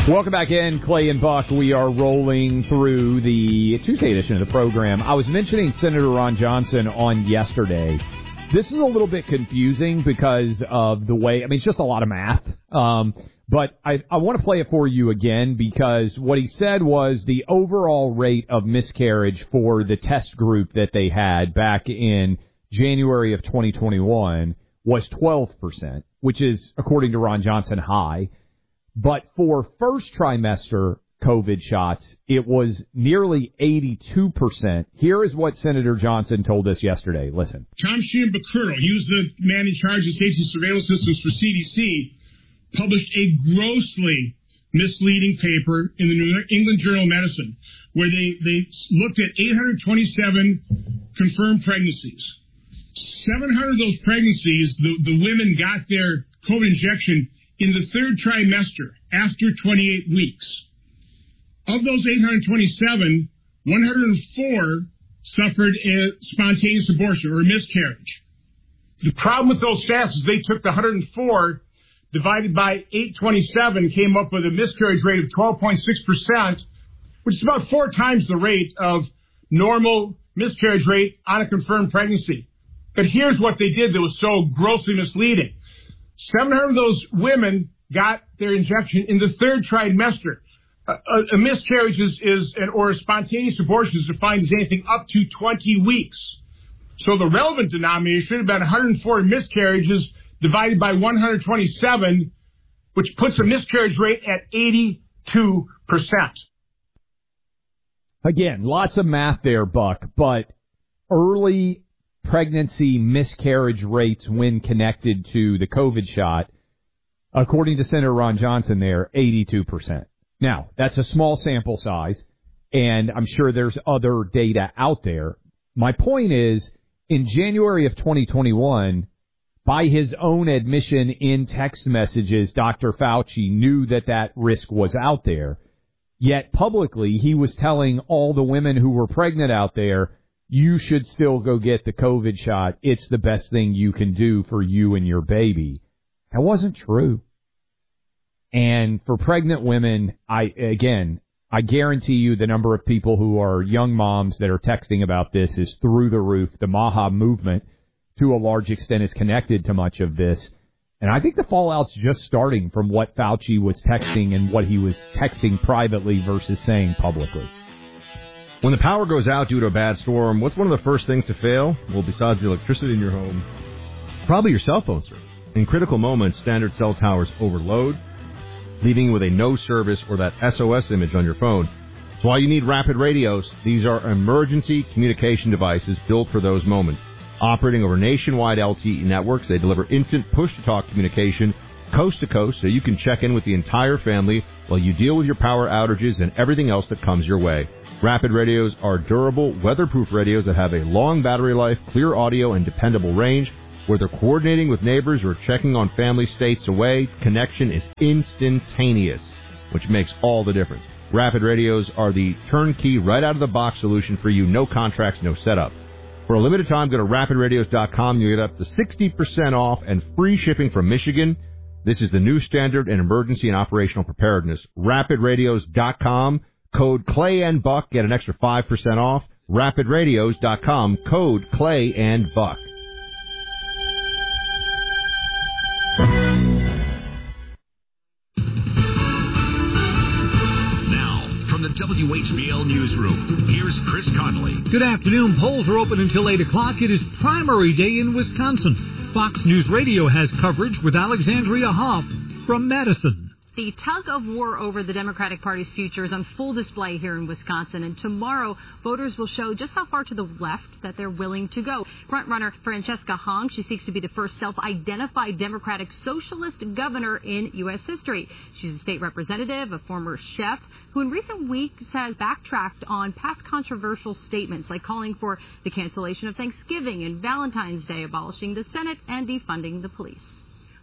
Welcome back in, Clay and Buck. We are rolling through the Tuesday edition of the program. I was mentioning Senator Ron Johnson on yesterday. This is a little bit confusing because of the way, it's just a lot of math. But I want to play it for you again because what he said was the overall rate of miscarriage for the test group that they had back in January of 2021 was 12%, which is, according to Ron Johnson, high. But for first trimester COVID shots, it was nearly 82%. Here is what Senator Johnson told us yesterday. Listen. Tom Sheehan-Bacurno, he was the man in charge of safety surveillance systems for CDC, published a grossly misleading paper in the New England Journal of Medicine where they looked at 827 confirmed pregnancies. 700 of those pregnancies, the women got their COVID injection in the third trimester, after 28 weeks. Of those 827, 104 suffered a spontaneous abortion or a miscarriage. The problem with those stats is they took the 104 divided by 827, came up with a miscarriage rate of 12.6%, which is about 4 times the rate of normal miscarriage rate on a confirmed pregnancy. But here's what they did that was so grossly misleading. 700 of those women got their injection in the third trimester. A miscarriage or a spontaneous abortion is defined as anything up to 20 weeks. So the relevant denominator should have been 104 miscarriages divided by 127, which puts a miscarriage rate at 82%. Again, lots of math there, Buck, but early pregnancy miscarriage rates when connected to the COVID shot, according to Senator Ron Johnson there, 82%. Now, that's a small sample size, and I'm sure there's other data out there. My point is, in January of 2021, by his own admission in text messages, Dr. Fauci knew that risk was out there. Yet publicly, he was telling all the women who were pregnant out there, you should still go get the COVID shot. It's the best thing you can do for you and your baby. That wasn't true. And for pregnant women, I guarantee you the number of people who are young moms that are texting about this is through the roof. The MAHA movement, to a large extent, is connected to much of this. And I think the fallout's just starting from what Fauci was texting and what he was texting privately versus saying publicly. When the power goes out due to a bad storm, what's one of the first things to fail? Well, besides the electricity in your home, probably your cell phone service. In critical moments, standard cell towers overload, leaving you with a no service or that SOS image on your phone. That's why you need Rapid Radios. These are emergency communication devices built for those moments. Operating over nationwide LTE networks, they deliver instant push-to-talk communication coast to coast so you can check in with the entire family while you deal with your power outages and everything else that comes your way. Rapid Radios are durable, weatherproof radios that have a long battery life, clear audio, and dependable range. Whether coordinating with neighbors or checking on family states away, connection is instantaneous, which makes all the difference. Rapid Radios are the turnkey, right-out-of-the-box solution for you. No contracts, no setup. For a limited time, go to rapidradios.com. You get up to 60% off and free shipping from Michigan. This is the new standard in emergency and operational preparedness. Rapidradios.com. Code Clay and Buck. Get an extra 5% off. Rapidradios.com. Code Clay and Buck. Now, from the WHBL Newsroom, here's Chris Connolly. Good afternoon. Polls are open until 8 o'clock. It is primary day in Wisconsin. Fox News Radio has coverage with Alexandria Hoff from Madison. The tug of war over the Democratic Party's future is on full display here in Wisconsin, and tomorrow voters will show just how far to the left that they're willing to go. Frontrunner Francesca Hong, she seeks to be the first self-identified Democratic socialist governor in U.S. history. She's a state representative, a former chef, who in recent weeks has backtracked on past controversial statements like calling for the cancellation of Thanksgiving and Valentine's Day, abolishing the Senate, and defunding the police.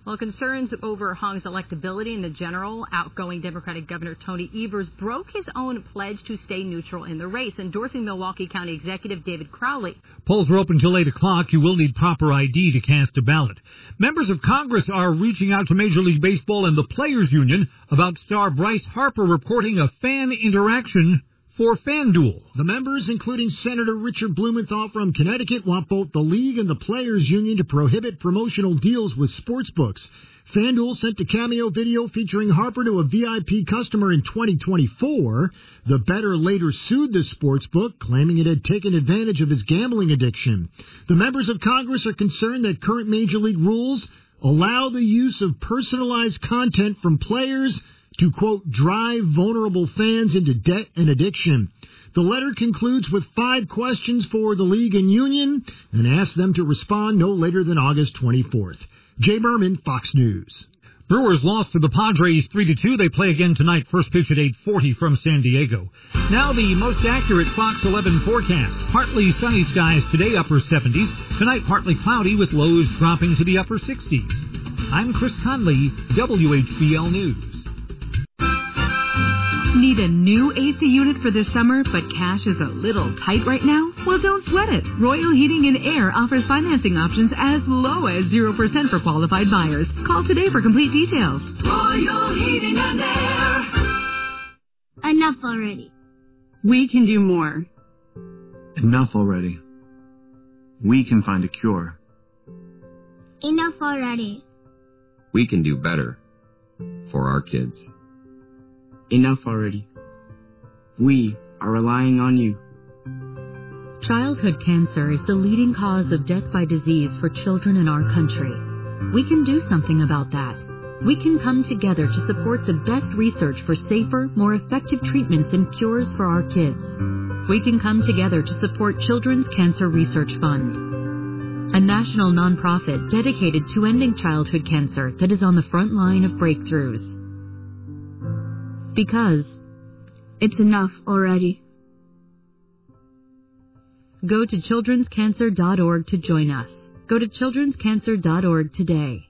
Well, concerns over Hong's electability in the general, outgoing Democratic Governor Tony Evers broke his own pledge to stay neutral in the race, endorsing Milwaukee County Executive David Crowley. Polls are open till 8 o'clock. You will need proper ID to cast a ballot. Members of Congress are reaching out to Major League Baseball and the Players Union about star Bryce Harper reporting a fan interaction for FanDuel. The members, including Senator Richard Blumenthal from Connecticut, want both the league and the Players Union to prohibit promotional deals with sportsbooks. FanDuel sent a cameo video featuring Harper to a VIP customer in 2024. The bettor later sued the sportsbook, claiming it had taken advantage of his gambling addiction. The members of Congress are concerned that current Major League rules allow the use of personalized content from players to, quote, drive vulnerable fans into debt and addiction. The letter concludes with 5 questions for the league and union and asks them to respond no later than August 24th. Jay Berman, Fox News. Brewers lost to the Padres 3-2. They play again tonight. First pitch at 8:40 from San Diego. Now the most accurate Fox 11 forecast. Partly sunny skies today, upper 70s. Tonight partly cloudy with lows dropping to the upper 60s. I'm Chris Conley, WHBL News. Need a new AC unit for this summer, but cash is a little tight right now? Well, don't sweat it. Royal Heating and Air offers financing options as low as 0% for qualified buyers. Call today for complete details. Royal Heating and Air. Enough already. We can do more. Enough already. We can find a cure. Enough already. We can do better for our kids. Enough already. We are relying on you. Childhood cancer is the leading cause of death by disease for children in our country. We can do something about that. We can come together to support the best research for safer, more effective treatments and cures for our kids. We can come together to support Children's Cancer Research Fund, a national nonprofit dedicated to ending childhood cancer that is on the front line of breakthroughs. Because it's enough already. Go to childrenscancer.org to join us. Go to childrenscancer.org today.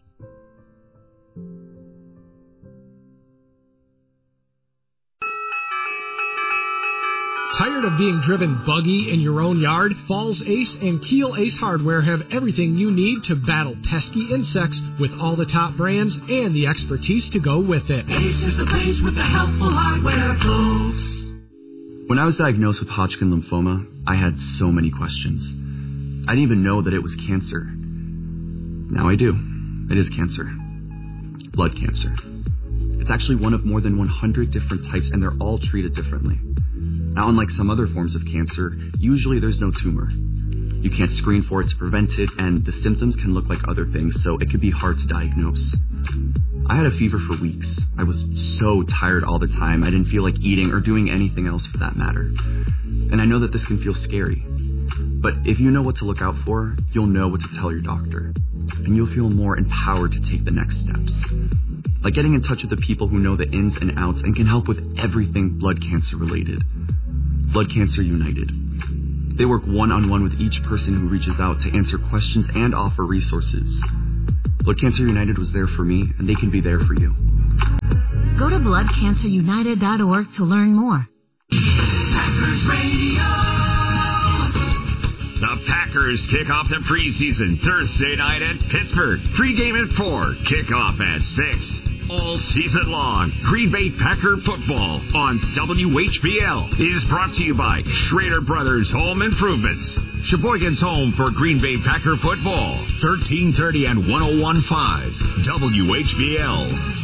Tired of being driven buggy in your own yard? Falls Ace and Keel Ace Hardware have everything you need to battle pesky insects with all the top brands and the expertise to go with it. Ace is the place with the helpful hardware, folks. When I was diagnosed with Hodgkin lymphoma, I had so many questions. I didn't even know that it was cancer. Now I do. It is cancer. Blood cancer. It's actually one of more than 100 different types, and they're all treated differently. Now, unlike some other forms of cancer, usually there's no tumor. You can't screen for it to prevent it, and the symptoms can look like other things, so it could be hard to diagnose. I had a fever for weeks. I was so tired all the time, I didn't feel like eating or doing anything else for that matter. And I know that this can feel scary. But if you know what to look out for, you'll know what to tell your doctor. And you'll feel more empowered to take the next steps. Like getting in touch with the people who know the ins and outs and can help with everything blood cancer related. Blood Cancer United. They work one-on-one with each person who reaches out to answer questions and offer resources. Blood Cancer United was there for me, and they can be there for you. Go to bloodcancerunited.org to learn more. Packers Radio. The Packers kick off the preseason Thursday night at Pittsburgh. Pre-game at 4, kickoff at 6. All season long, Green Bay Packer football on WHBL is brought to you by Schrader Brothers Home Improvements. Sheboygan's home for Green Bay Packer football. 1330 and 1015 WHBL.